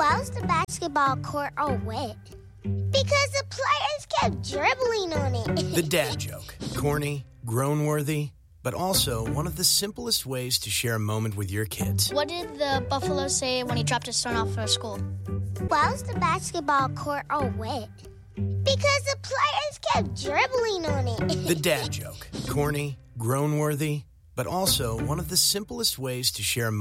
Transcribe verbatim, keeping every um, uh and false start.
Why was the basketball court all wet? Because the players kept dribbling on it. The dad joke. Corny, groan-worthy, but also one of the simplest ways to share a moment with your kids. What did the buffalo say when he dropped his son off for school? Why was the basketball court all wet? Because the players kept dribbling on it. The dad joke. Corny, groan-worthy, but also one of the simplest ways to share a moment